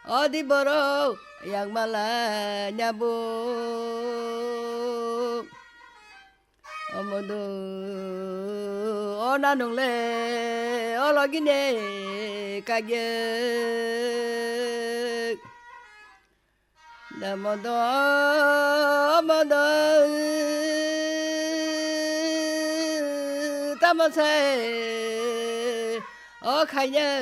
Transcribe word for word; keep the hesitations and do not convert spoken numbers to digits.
어디 보러 양말라냐부 어머도 어나농래 어러기네 가격 나머도 어머도 따마세 어 가냐